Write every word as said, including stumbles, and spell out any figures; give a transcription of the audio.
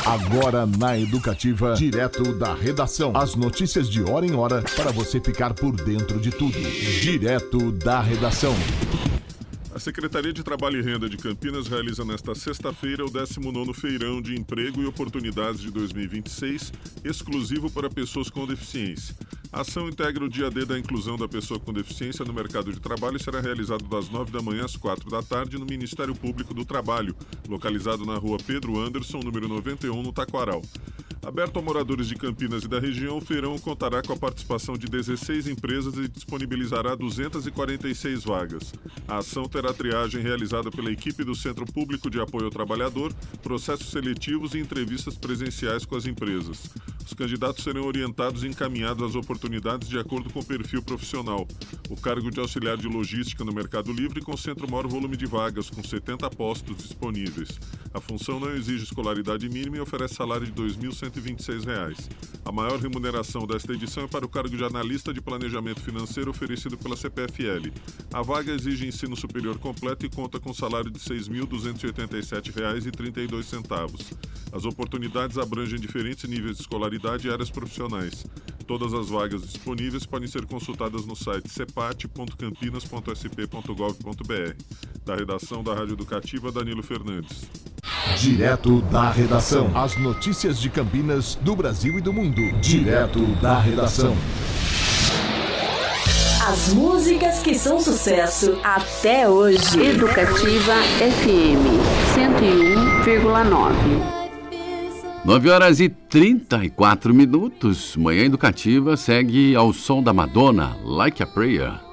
Agora na Educativa, direto da redação. As notícias de hora em hora para você ficar por dentro de tudo. Direto da redação. A Secretaria de Trabalho e Renda de Campinas realiza nesta sexta-feira o décimo nono Feirão de Emprego e Oportunidades de dois mil e vinte e seis, exclusivo para pessoas com deficiência. A ação integra o dia D da inclusão da pessoa com deficiência no mercado de trabalho e será realizado das nove da manhã às quatro da tarde no Ministério Público do Trabalho, localizado na rua Pedro Anderson, número noventa e um, no Taquaral. Aberto a moradores de Campinas e da região, o feirão contará com a participação de dezesseis empresas e disponibilizará duzentas e quarenta e seis vagas. A ação terá triagem realizada pela equipe do Centro Público de Apoio ao Trabalhador, processos seletivos e entrevistas presenciais com as empresas. Os candidatos serão orientados e encaminhados às oportunidades de acordo com o perfil profissional. O cargo de auxiliar de logística no Mercado Livre concentra o maior volume de vagas, com setenta postos disponíveis. A função não exige escolaridade mínima e oferece salário de dois mil cento e vinte e seis reais. A maior remuneração desta edição é para o cargo de analista de planejamento financeiro oferecido pela C P F L. A vaga exige ensino superior completo e conta com salário de seis mil duzentos e oitenta e sete reais e trinta e dois centavos. As oportunidades abrangem diferentes níveis de escolaridade e áreas profissionais. Todas as vagas disponíveis podem ser consultadas no site cepat ponto campinas ponto s p ponto gov ponto b r. Da redação da Rádio Educativa, Danilo Fernandes. Direto da redação. As notícias de Campinas, do Brasil e do mundo. Direto da redação. As músicas que são sucesso até hoje. Educativa F M cento e um vírgula nove. nove horas e trinta e quatro minutos. Manhã Educativa segue ao som da Madonna, Like a Prayer.